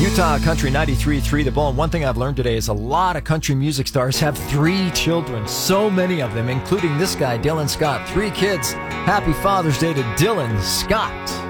Utah Country 93.3 The Bone. One thing I've learned today is a lot of country music stars have 3 children. So many of them, including this guy, Dylan Scott. 3 kids. Happy Father's Day to Dylan Scott.